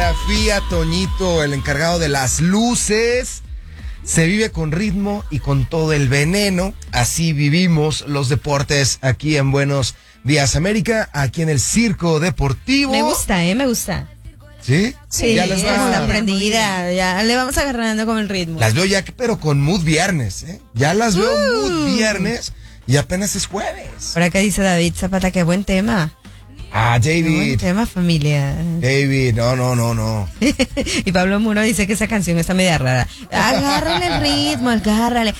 escenografía, Toñito, el encargado de las luces. Se vive con ritmo y con todo el veneno. Así vivimos los deportes aquí en Buenos Días América, aquí en el Circo Deportivo. Me gusta, me gusta. ¿Sí? Sí, ya está prendida, ya le vamos agarrando con el ritmo. Las veo ya, pero con mood viernes, ¿eh? Ya las veo mood viernes y apenas es jueves. Por acá dice David Zapata, qué buen tema. Ah, David. Qué buen tema, familia. David, no. Y Pablo Muro dice que esa canción está media rara. Agárrale el ritmo, agárrale.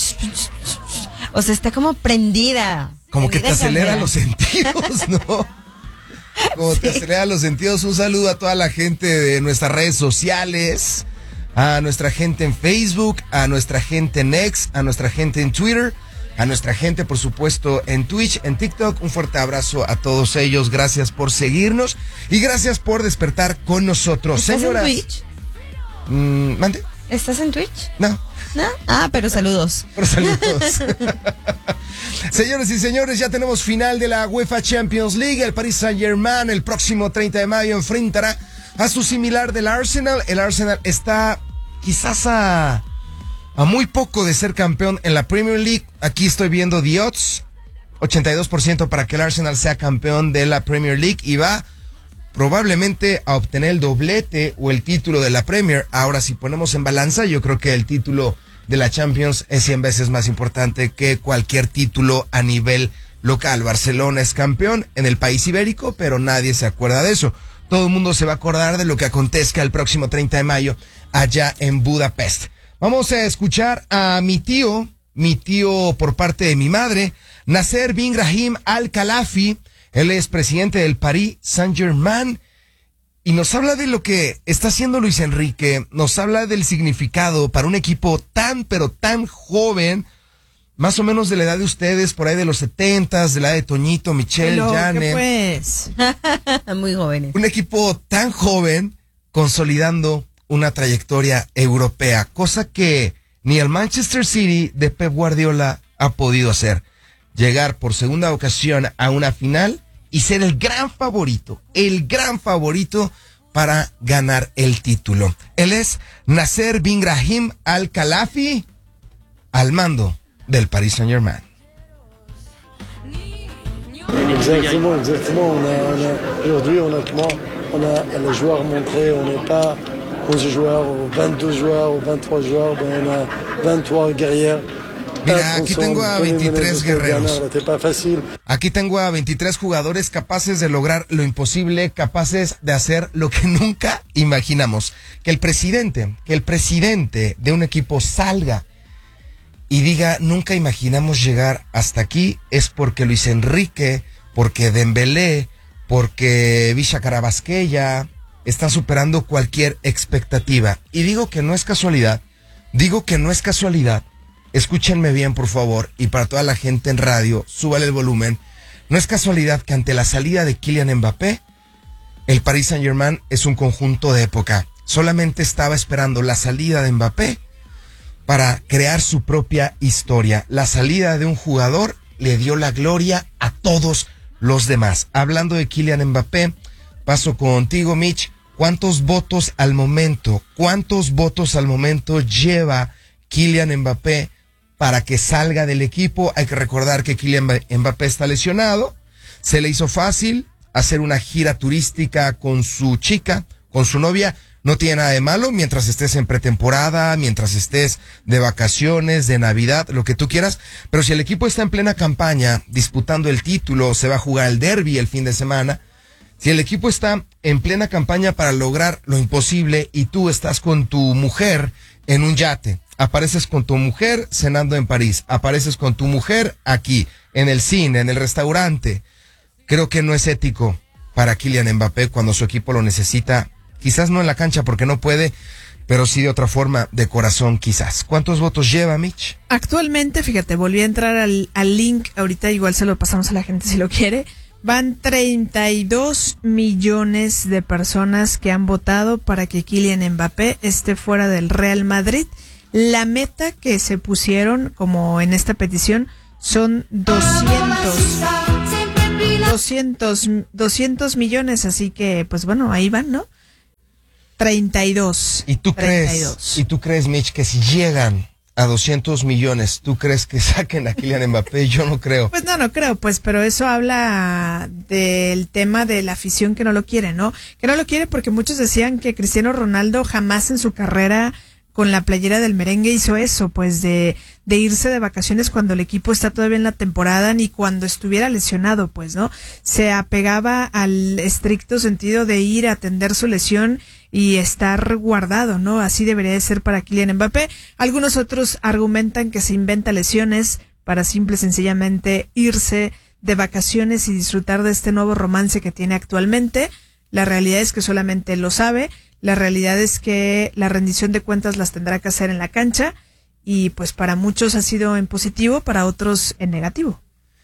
O sea, está como prendida. Como que te acelera los sentidos, ¿no? Como te acelera los sentidos. Un saludo a toda la gente de nuestras redes sociales, a nuestra gente en Facebook, a nuestra gente en X, a nuestra gente en Twitter, a nuestra gente, por supuesto, en Twitch, en TikTok. Un fuerte abrazo a todos ellos. Gracias por seguirnos y gracias por despertar con nosotros. ¿Estás Señoras, en Twitch? ¿Mande? ¿Estás en Twitch? No. ¿No? Ah, pero saludos. Pero saludos. Señores y señores, ya tenemos final de la UEFA Champions League. El Paris Saint-Germain el próximo 30 de mayo enfrentará a su similar del Arsenal. El Arsenal está quizás a muy poco de ser campeón en la Premier League. Aquí estoy viendo the odds, 82% para que el Arsenal sea campeón de la Premier League y va probablemente a obtener el doblete o el título de la Premier. Ahora, si ponemos en balanza, yo creo que el título de la Champions es 100 veces más importante que cualquier título a nivel local. Barcelona es campeón en el país ibérico, pero nadie se acuerda de eso. Todo el mundo se va a acordar de lo que acontezca el próximo 30 de mayo allá en Budapest. Vamos a escuchar a mi tío por parte de mi madre, Nasser bin Brahim Al Khelaïfi. Él es presidente del Paris Saint-Germain y nos habla de lo que está haciendo Luis Enrique, nos habla del significado para un equipo pero tan joven, más o menos de la edad de ustedes, por ahí de los 70s, de la edad de Toñito, Michelle, Jane. Pues. Muy jóvenes. Un equipo tan joven consolidando una trayectoria europea, cosa que ni el Manchester City de Pep Guardiola ha podido hacer. Llegar por segunda ocasión a una final y ser el gran favorito para ganar el título. Él es Nasser bin Brahim Al Khelaïfi, al mando del Paris Saint-Germain. Exactement. Aujourd'hui, on a les joueurs montrés, on n'est pas 11 joueurs, ou 22 joueurs, ou 23 joueurs, on a 23 guerriers. Mira, aquí tengo a 23 guerreros. Aquí tengo a 23 jugadores capaces de lograr lo imposible, capaces de hacer lo que nunca imaginamos. Que el presidente de un equipo salga y diga, nunca imaginamos llegar hasta aquí, es porque Luis Enrique, porque Dembélé, porque Visca Carabasquelia está superando cualquier expectativa. Y digo que no es casualidad. Escúchenme bien, por favor, y para toda la gente en radio, súbale el volumen. No es casualidad que ante la salida de Kylian Mbappé, el Paris Saint-Germain es un conjunto de época. Solamente estaba esperando la salida de Mbappé para crear su propia historia. La salida de un jugador le dio la gloria a todos los demás. Hablando de Kylian Mbappé, paso contigo, Mitch. ¿Cuántos votos al momento lleva Kylian Mbappé para que salga del equipo? Hay que recordar que Kylian Mbappé está lesionado. Se le hizo fácil hacer una gira turística con su chica, con su novia. No tiene nada de malo mientras estés en pretemporada, mientras estés de vacaciones, de Navidad, lo que tú quieras. Pero si el equipo está en plena campaña disputando el título, se va a jugar el derbi el fin de semana. Si el equipo está en plena campaña para lograr lo imposible y tú estás con tu mujer en un yate, apareces con tu mujer cenando en París, apareces con tu mujer aquí, en el cine, en el restaurante. Creo que no es ético para Kylian Mbappé cuando su equipo lo necesita, quizás no en la cancha porque no puede, pero sí de otra forma, de corazón quizás. ¿Cuántos votos lleva, Mitch? Actualmente, fíjate, volví a entrar al link, ahorita igual se lo pasamos a la gente si lo quiere. Van 32 millones de personas que han votado para que Kylian Mbappé esté fuera del Real Madrid. La meta que se pusieron, como en esta petición, son 200 millones, así que, pues bueno, ahí van, ¿no? 32. ¿Y tú crees, Mitch, que si llegan a 200 millones, tú crees que saquen a Kylian Mbappé? Yo no creo. Pues no creo, pues, pero eso habla del tema de la afición que no lo quiere, ¿no? Que no lo quiere porque muchos decían que Cristiano Ronaldo jamás en su carrera con la playera del merengue hizo eso, pues de irse de vacaciones cuando el equipo está todavía en la temporada, ni cuando estuviera lesionado, pues, ¿no? Se apegaba al estricto sentido de ir a atender su lesión y estar guardado, ¿no? Así debería de ser para Kylian Mbappé. Algunos otros argumentan que se inventa lesiones para simple y sencillamente irse de vacaciones y disfrutar de este nuevo romance que tiene actualmente. La realidad es que solamente él lo sabe. La realidad es que la rendición de cuentas las tendrá que hacer en la cancha y pues para muchos ha sido en positivo, para otros en negativo.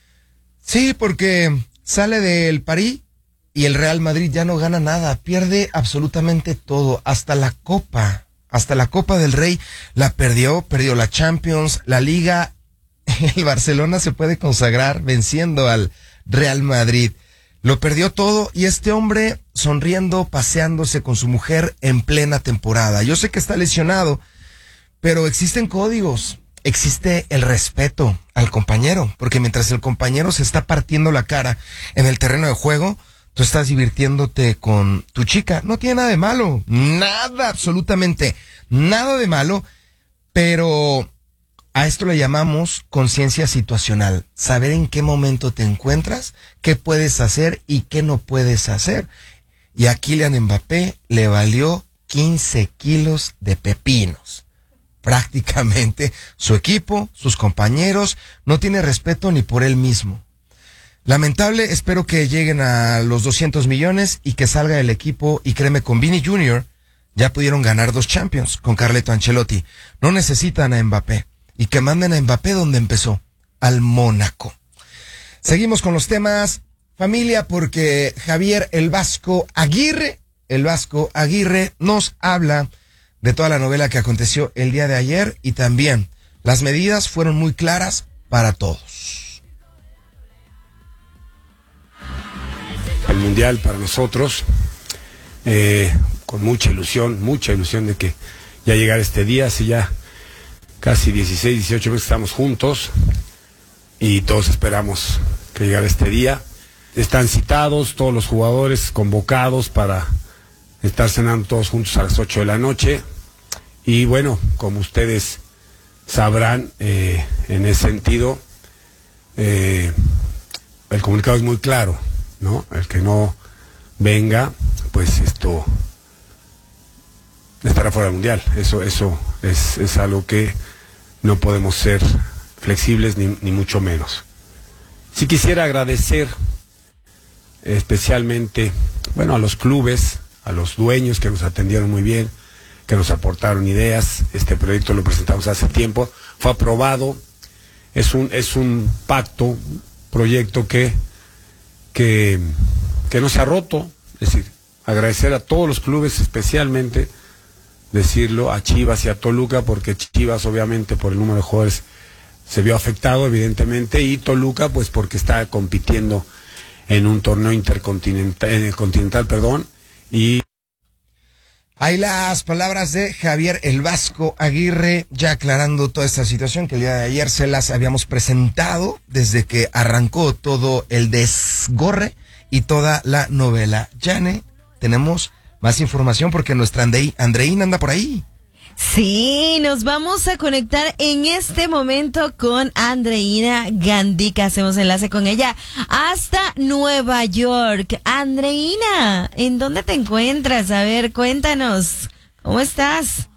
Sí, porque sale del París y el Real Madrid ya no gana nada, pierde absolutamente todo, hasta la Copa del Rey la perdió la Champions, la Liga. El Barcelona se puede consagrar venciendo al Real Madrid. Lo perdió todo y este hombre sonriendo, paseándose con su mujer en plena temporada. Yo sé que está lesionado, pero existen códigos, existe el respeto al compañero, porque mientras el compañero se está partiendo la cara en el terreno de juego, tú estás divirtiéndote con tu chica. No tiene nada de malo, nada, absolutamente nada de malo, pero a esto le llamamos conciencia situacional, saber en qué momento te encuentras, qué puedes hacer y qué no puedes hacer. Y a Kylian Mbappé le valió 15 kilos de pepinos. Prácticamente su equipo, sus compañeros, no tiene respeto ni por él mismo. Lamentable, espero que lleguen a los 200 millones y que salga el equipo, y créeme, con Vini Jr. ya pudieron ganar 2 Champions con Carleto Ancelotti. No necesitan a Mbappé. Y que manden a Mbappé donde empezó, al Mónaco. Seguimos con los temas familia, porque Javier el Vasco Aguirre nos habla de toda la novela que aconteció el día de ayer, y también las medidas fueron muy claras para todos. El Mundial para nosotros, con mucha ilusión de que ya llegara este día, así ya casi 16, 18 meses estamos juntos y todos esperamos que llegara este día. Están citados todos los jugadores convocados para estar cenando todos juntos a las 8 de la noche. Y bueno, como ustedes sabrán, en ese sentido, el comunicado es muy claro, ¿no? El que no venga, pues esto estará fuera del Mundial. Eso es algo que no podemos ser flexibles ni mucho menos. Sí quisiera agradecer especialmente, bueno, a los clubes, a los dueños que nos atendieron muy bien, que nos aportaron ideas. Este proyecto lo presentamos hace tiempo, fue aprobado, es un pacto, un proyecto que no se ha roto. Es decir, agradecer a todos los clubes, especialmente decirlo a Chivas y a Toluca, porque Chivas obviamente por el número de jugadores se vio afectado evidentemente, y Toluca pues porque está compitiendo en un torneo continental, y hay las palabras de Javier el Vasco Aguirre, ya aclarando toda esta situación que el día de ayer se las habíamos presentado desde que arrancó todo el desgorre y toda la novela. Jane, tenemos más información porque nuestra Andreina anda por ahí. Sí, nos vamos a conectar en este momento con Andreina Gandica. Hacemos enlace con ella hasta Nueva York. Andreina, ¿en dónde te encuentras? A ver, cuéntanos, ¿cómo estás?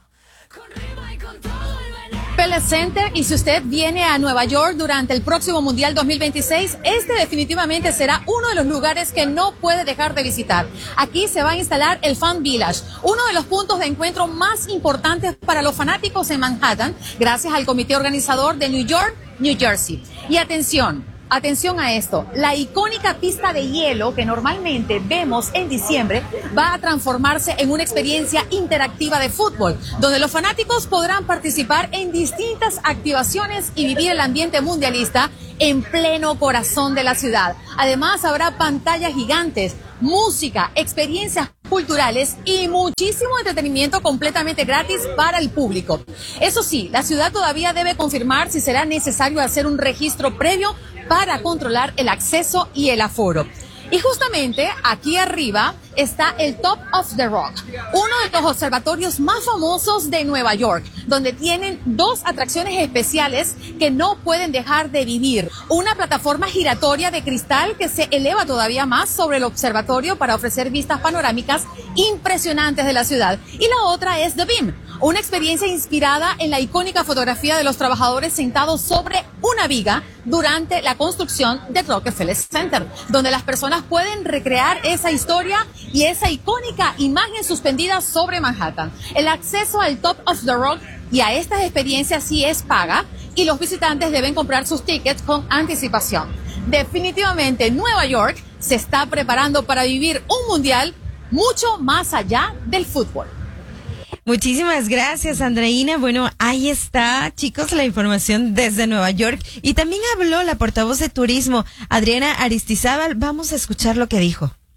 Pele Center, y si usted viene a Nueva York durante el próximo Mundial 2026, este definitivamente será uno de los lugares que no puede dejar de visitar. Aquí se va a instalar el Fan Village, uno de los puntos de encuentro más importantes para los fanáticos en Manhattan, gracias al comité organizador de New York, New Jersey. Y atención a esto, la icónica pista de hielo que normalmente vemos en diciembre va a transformarse en una experiencia interactiva de fútbol, donde los fanáticos podrán participar en distintas activaciones y vivir el ambiente mundialista en pleno corazón de la ciudad. Además, habrá pantallas gigantes, música, experiencias culturales y muchísimo entretenimiento completamente gratis para el público. Eso sí, la ciudad todavía debe confirmar si será necesario hacer un registro previo para controlar el acceso y el aforo. Y justamente aquí arriba está el Top of the Rock, uno de los observatorios más famosos de Nueva York, donde tienen 2 atracciones especiales que no pueden dejar de vivir. Una plataforma giratoria de cristal que se eleva todavía más sobre el observatorio para ofrecer vistas panorámicas impresionantes de la ciudad. Y la otra es The Beam, una experiencia inspirada en la icónica fotografía de los trabajadores sentados sobre una viga durante la construcción del Rockefeller Center, donde las personas pueden recrear esa historia y esa icónica imagen suspendida sobre Manhattan. El acceso al Top of the Rock y a estas experiencias sí es paga y los visitantes deben comprar sus tickets con anticipación. Definitivamente Nueva York se está preparando para vivir un mundial mucho más allá del fútbol. Muchísimas gracias, Andreina. Bueno, ahí está, chicos, la información desde Nueva York. Y también habló la portavoz de turismo, Adriana Aristizábal. Vamos a escuchar lo que dijo.